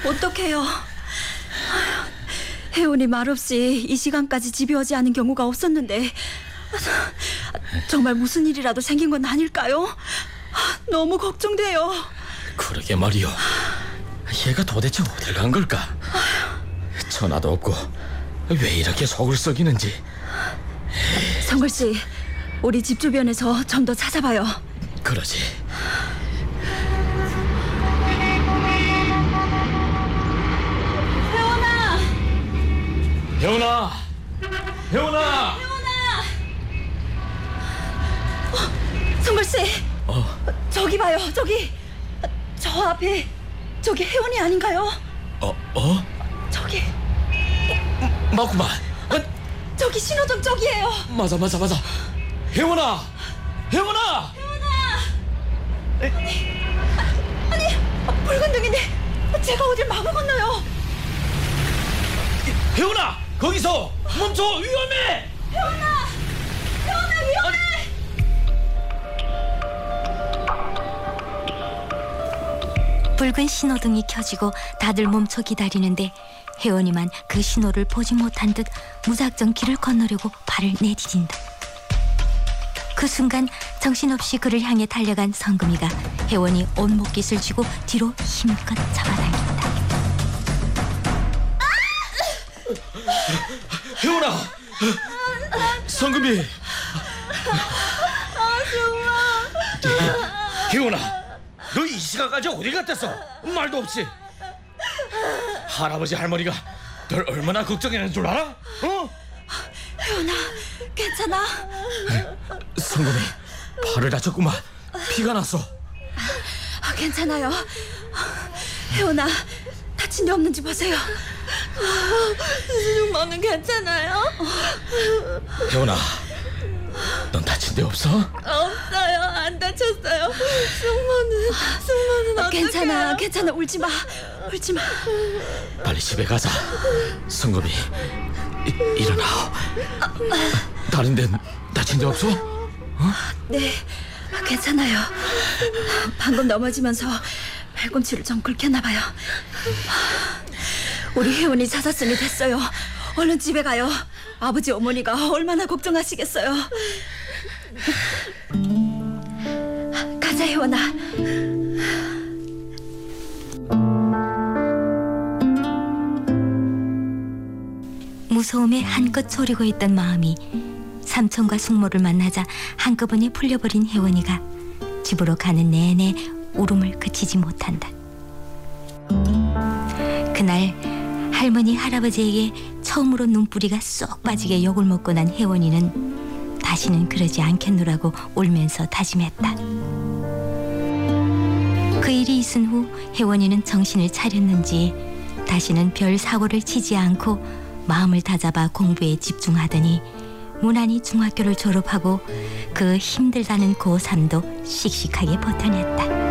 어떡해요? 혜원이 말없이 이 시간까지 집에 오지 않은 경우가 없었는데 정말 무슨 일이라도 생긴 건 아닐까요? 너무 걱정돼요. 그러게 말이요. 얘가 도대체 어딜 간 걸까? 전화도 없고 왜 이렇게 속을 썩이는지. 성걸씨, 우리 집 주변에서 좀 더 찾아봐요. 그러지. 혜원아! 혜원아! 혜원아! 성걸씨! 저기 봐요, 저기! 저 앞에 저기 혜원이 아닌가요? 저기 맞구만. 저기 신호등 쪽이에요. 맞아. 혜원아! 아니, 붉은 등인데 제가 어딜 마구 건너요. 혜원아! 거기서 멈춰! 위험해! 혜원아 위험해! 붉은 신호등이 켜지고 다들 멈춰 기다리는데 혜원이만 그 신호를 보지 못한 듯 무작정 길을 건너려고 발을 내디딘다. 그 순간 정신없이 그를 향해 달려간 성금이가 혜원이 온목깃을 쥐고 뒤로 힘껏 잡아당긴다. 혜원아! 성금이! 정말! 혜원아! 너 이 시간까지 어디 갔댔어? 말도 없이. 할아버지 할머니가 널 얼마나 걱정했는 줄 알아? 혜원아, 괜찮아? 성금이 팔을 다쳤구만. 피가 났어. 괜찮아요. 혜원아, 다친 데 없는지 보세요. 승마는 괜찮아요? 혜원아, 넌 다친 데 없어? 없어요, 안 다쳤어요. 승마는 어떡해요? 괜찮아, 울지 마. 빨리 집에 가자. 성금이, 일어나. 다른 데는 다친 데 없어? 네, 괜찮아요. 방금 넘어지면서 팔꿈치를 좀 긁혔나 봐요. 우리 혜원이 찾았으니 됐어요. 얼른 집에 가요. 아버지 어머니가 얼마나 걱정하시겠어요. 가자, 혜원아. 무서움에 한껏 졸이고 있던 마음이 삼촌과 숙모를 만나자 한꺼번에 풀려버린 혜원이가 집으로 가는 내내 울음을 그치지 못한다. 그날 할머니 할아버지에게 처음으로 눈뿌리가 쏙 빠지게 욕을 먹고 난 혜원이는 다시는 그러지 않겠노라고 울면서 다짐했다. 그 일이 있은 후 혜원이는 정신을 차렸는지 다시는 별 사고를 치지 않고 마음을 다잡아 공부에 집중하더니 무난히 중학교를 졸업하고 그 힘들다는 고3도 씩씩하게 버텨냈다.